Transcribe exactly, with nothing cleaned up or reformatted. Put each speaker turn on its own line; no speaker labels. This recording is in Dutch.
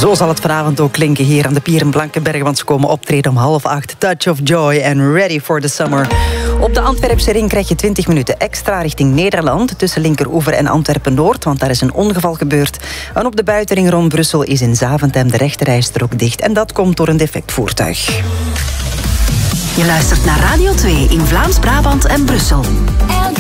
Zo zal het vanavond ook klinken hier aan de Pier in Blankenberge, want ze komen optreden om half acht. Touch of Joy and Ready for the Summer. Op de Antwerpse ring krijg je twintig minuten extra richting Nederland, tussen Linkeroever en Antwerpen-Noord, want daar is een ongeval gebeurd. En op de buitenring rond Brussel is in Zaventem de rechterrijstrook dicht. En dat komt door een defect voertuig.
Je luistert naar Radio twee in Vlaams-Brabant en Brussel.